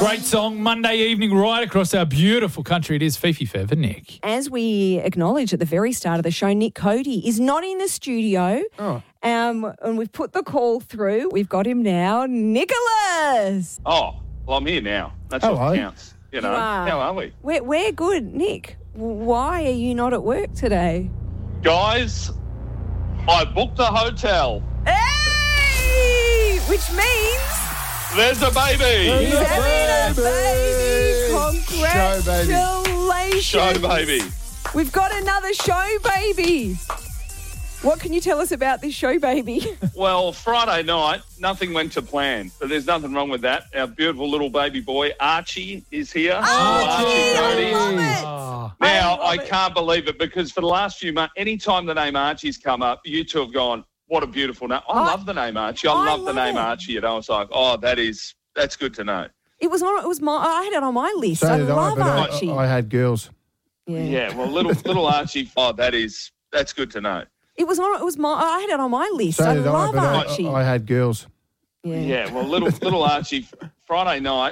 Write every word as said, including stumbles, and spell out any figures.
Great song, Monday evening, right across our beautiful country. It is Fifi Fever, Nick. As we acknowledged at the very start of the show, Nick Cody is not in the studio. Oh. Um, and we've put the call through. We've got him now. Nicholas! Oh, well, I'm here now. That's Hello. what counts. You know, You are. how are we? We're, we're good. Nick, why are you not at work today? Guys, I booked a hotel. Hey! Which means There's a baby. he's having a baby. Show baby. Congratulations. Show baby. We've got another show baby. What can you tell us about this show baby? Well, Friday night, nothing went to plan, but there's nothing wrong with that. Our beautiful little baby boy, Archie, is here. Archie, I Cody. love it. Oh, Now, I I, love it. can't believe it because for the last few months, any time the name Archie's come up, you two have gone, what a beautiful name. I I- love the name Archie. I, I love the love name it. Archie. And I was like, oh, that is, that's good to know. It was on. It was my. I had it on my list. So I did I, love but I, Archie. I had girls. yeah. Yeah, well, little little Archie, oh, that is, that's good to know. It was on. It was my. I had it on my list. So I did I, love but Archie. I, I had girls. yeah. Yeah, well, little little Archie, Friday night,